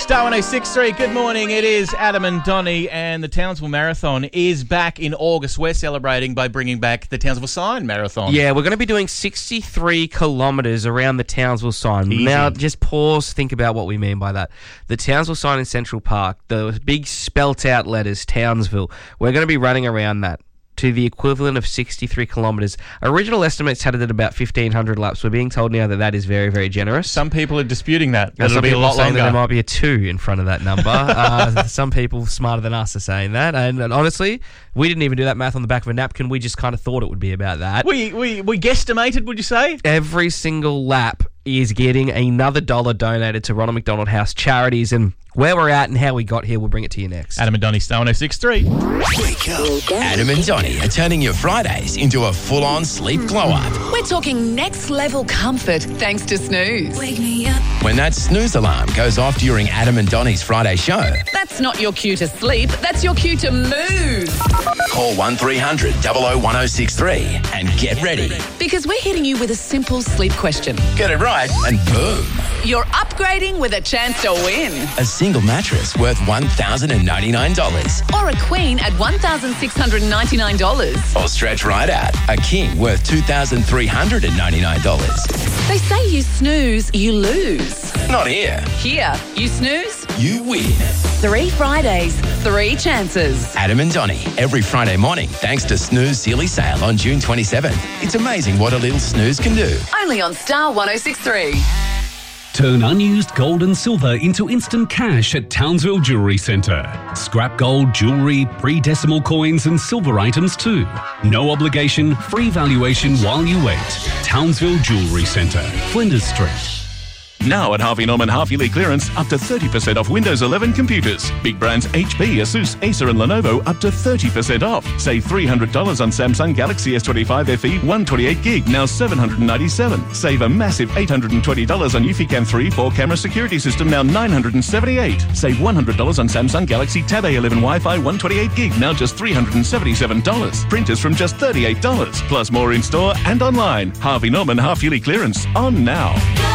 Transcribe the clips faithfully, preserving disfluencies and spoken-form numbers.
Star one oh six point three, good morning. It is Adam and Donnie, and the Townsville Marathon is back in August. We're celebrating by bringing back the Townsville Sign Marathon. Yeah, we're going to be doing sixty-three kilometres around the Townsville Sign. Easy. Now, just pause, think about what we mean by that. The Townsville Sign in Central Park, the big spelt out letters, Townsville, we're going to be running around that to the equivalent of sixty-three kilometres. Original estimates had it at about fifteen hundred laps. We're being told now that that is very, very generous. Some people are disputing that. Now, It'll some be a people lot are saying longer. that there might be a two in front of that number. uh, some people smarter than us are saying that. And, and honestly, we didn't even do that math on the back of a napkin. We just kind of thought it would be about that. We, we, we guesstimated, would you say? Every single lap is getting another dollar donated to Ronald McDonald House Charities, and where we're at and how we got here, we'll bring it to you next. Adam and Donnie, Star one oh six point three. Wake up. Adam and Donnie are turning your Fridays into a full-on sleep glow-up. We're talking next-level comfort thanks to Snooze. Wake me up. When that snooze alarm goes off during Adam and Donnie's Friday show, That's not your cue to sleep, that's your cue to move. call one three hundred, double oh one oh six three and get ready. Because we're hitting you with a simple sleep question. Get it right and boom. You're upgrading with a chance to win. A single mattress worth one thousand ninety-nine dollars. Or a queen at one thousand six hundred ninety-nine dollars. Or stretch right out, a king worth two thousand three hundred ninety-nine dollars. They say you snooze, you lose. Not here. Here, you snooze, You win. three Fridays, three chances. Adam and Donnie, every Friday morning, thanks to Snooze Silly Sale on June twenty-seventh. It's amazing what a little snooze can do. Only on Star one oh six point three. Turn unused gold and silver into instant cash at Townsville Jewellery Centre. Scrap gold, jewellery, pre-decimal coins and silver items too. No obligation, free valuation while you wait. Townsville Jewellery Centre, Flinders Street. Now at Harvey Norman half-yearly clearance, up to thirty percent off Windows eleven computers. Big brands H P, Asus, Acer and Lenovo up to thirty percent off. Save three hundred dollars on Samsung Galaxy S twenty-five F E one twenty-eight gig, now seven hundred ninety-seven dollars. Save a massive eight hundred twenty dollars on Eufy Cam three four-camera security system, now nine hundred seventy-eight dollars. Save one hundred dollars on Samsung Galaxy Tab A eleven Wi-Fi one twenty-eight gig, now just three hundred seventy-seven dollars. Printers from just thirty-eight dollars. Plus more in-store and online. Harvey Norman half-yearly clearance on now.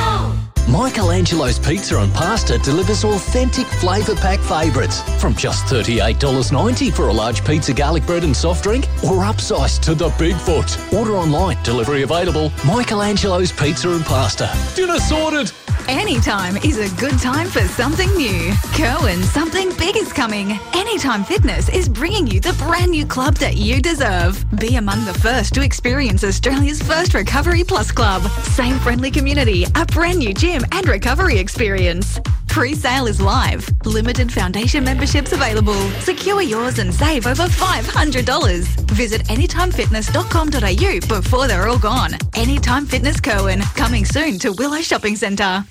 Michelangelo's Pizza and Pasta delivers authentic flavour pack favourites from just thirty-eight dollars ninety for a large pizza, garlic bread and soft drink, or upsized to the Bigfoot. Order online, delivery available. Michelangelo's Pizza and Pasta. Dinner sorted! Anytime is a good time for something new. Kerwin, something big is coming. Anytime Fitness is bringing you the brand new club that you deserve. Be among the first to experience Australia's first Recovery Plus club. Same friendly community, a brand new gym and recovery experience. Pre-sale is live. Limited foundation memberships available. Secure yours and save over five hundred dollars. Visit anytime fitness dot com dot a u before they're all gone. Anytime Fitness Kerwin, coming soon to Willow Shopping Centre.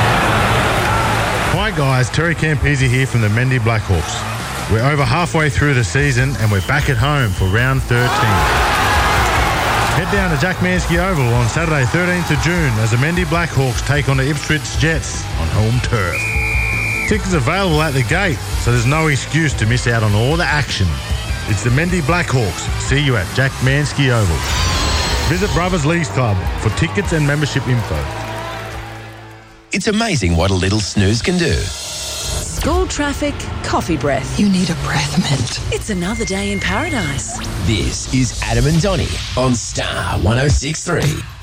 Hi guys, Terry Campese here from the Mendy Blackhawks. We're over halfway through the season and we're back at home for round thirteen. Head down to Jack Mansky Oval on Saturday thirteenth of June as the Mendy Blackhawks take on the Ipswich Jets on home turf. Tickets available at the gate, so there's no excuse to miss out on all the action. It's the Mendy Blackhawks. See you at Jack Mansky Oval. Visit Brothers Leagues Club for tickets and membership info. It's amazing what a little snooze can do. School traffic, coffee breath. You need a breath mint. It's another day in paradise. This is Adam and Donnie on Star one oh six point three.